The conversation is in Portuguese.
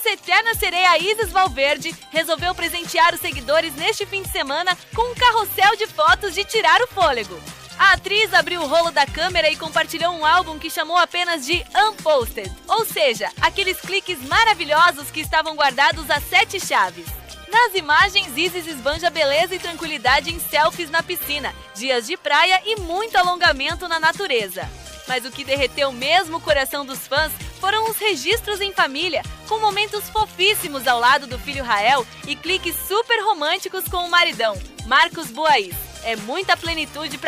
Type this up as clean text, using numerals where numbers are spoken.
nossa eterna sereia Isis Valverde resolveu presentear os seguidores neste fim de semana com um carrossel de fotos de tirar o fôlego. A atriz abriu o rolo da câmera e compartilhou um álbum que chamou apenas de Unposted, ou seja, aqueles cliques maravilhosos que estavam guardados a 7 chaves. Nas imagens, Isis esbanja beleza e tranquilidade em selfies na piscina, dias de praia e muito alongamento na natureza. Mas o que derreteu mesmo o coração dos fãs foram os registros em família, com momentos fofíssimos ao lado do filho Rael e cliques super românticos com o maridão, Marcos Boaiz. É muita plenitude para